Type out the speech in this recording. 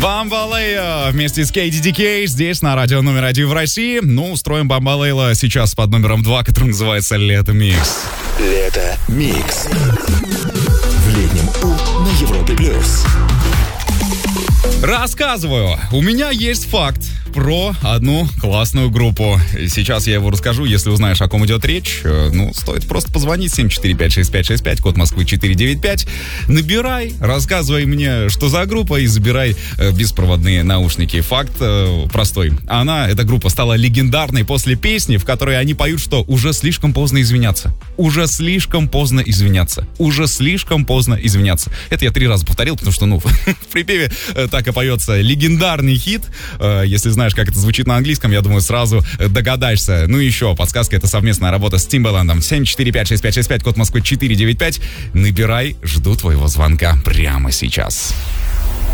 Бамбалейла вместе с KDDK здесь на радио номер 1 в России. Ну, устроим Бамбалейла сейчас под номером 2, который называется «Лето Микс». «Лето Микс» в летнем У на Европе+. Рассказываю. У меня есть факт про одну классную группу. Сейчас я его расскажу. Если узнаешь, о ком идет речь, стоит просто позвонить 745-6565, код Москвы 495. Набирай, рассказывай мне, что за группа, и забирай беспроводные наушники. Факт простой. Эта группа, стала легендарной после песни, в которой они поют, что уже слишком поздно извиняться. Уже слишком поздно извиняться. Уже слишком поздно извиняться. Это я 3 раза повторил, потому что, в припеве так и поется легендарный хит. Если знаешь, как это звучит на английском, я думаю, сразу догадаешься. Ну и еще, подсказка — это совместная работа с Timbaland. 745-6565, код Москвы 495. Набирай, жду твоего звонка прямо сейчас.